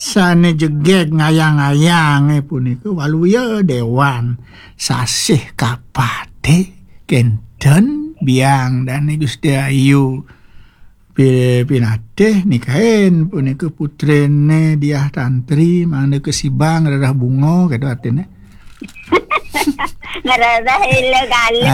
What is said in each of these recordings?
Sane jegek ngayang-ngayang punika waluya dewan sasih kapate kenten biang dan Gusti Ayu pinatih nikahin punika putrene Diah Tantri mana kesibang Radah Bungo gitu artinya. Ngerasa hilo galuh.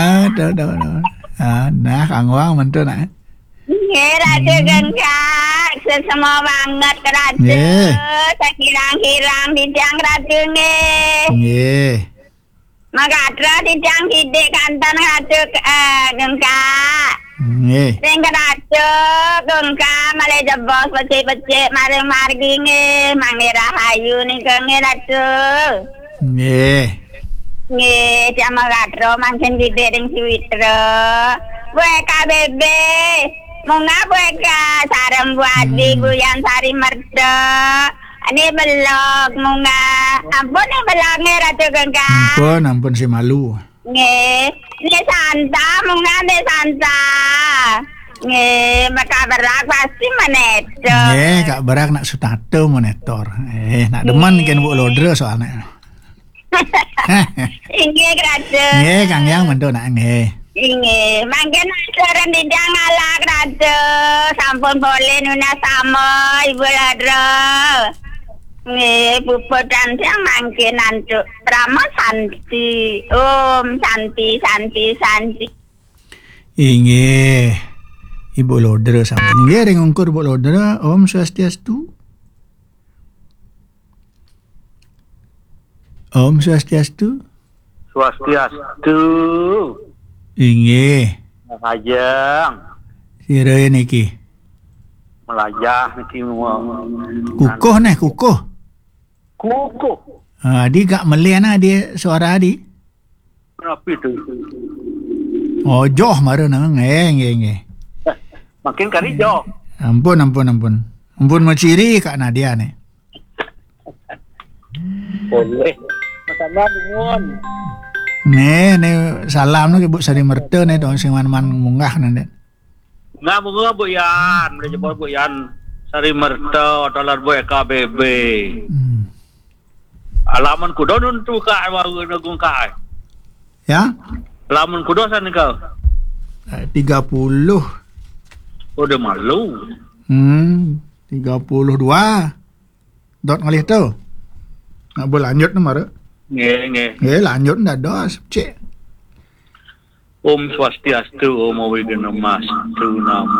Nah Kang Wang mentu nak. Nggih, Ratu Gengkak, sesama banget Ratu. Nggih. Sakirang-kirang dijang Ratu nggih. Nggih. Magatra dijang hidik kanton Ratu Gengkak. Nggih. Sing Ratu Gengkak malih jebos becik-becik mareng-margi nggih, Mangni Rahayu nika nggih Ratu. Nggih. Nggih, jama Ratu mangken hidik ring Suwitra. Bueka bebe. Munga bueka sarem buadi guyan sari merda. Ini belok munga. Ampun ni beloknya Ratu Gengkak. Ampun si malu. Nge, ni Santa munga ni Santa. Nge, maka berak pasti meneto. Nge, Kak Berak nak sutato monetor. Nak demen kan Bu Lodra soalnya. Inge Ratu. Nge, Kang Yang mentu nak nge. Inge, mangken ajaran di jangalak Ratu. Sampun boleh nuna sama Ibu Lodra. Nge, puput dan siang mangken antuk. Prama Santi. Santi. Inge. Ibu Lodra sama. Nge, ring ungkur Ibu Lodra. Om Swastiastu. Om Swastiastu. Swastiastu. Inge. Ajeng. Sira niki. Melayah niki Kukuh. Kukuh. Adi gak melian dia suara adi. Kenapa itu? Joh maru nang nge. Makin kali jauh. Ampun. Ampun maciri Kak Nadia nih. Boleh. Masalah dengan. Nih salam nih Ibu Sari Merta nih dong sing man munggah nanti. Bunga Bu Yan, boleh jemput Bu Yan. Sari Merta dolar boy KBB. Alaman kudo nuntu ka wae nagung ka. Ya? Alaman kudo san kau. 30. Udah malu. 32. Dot ngalih tu. Nak boleh lanjut nomor. Nge. Lanjut dah dos, cik. Om Swastiastu, Om Wiganamastu, Namo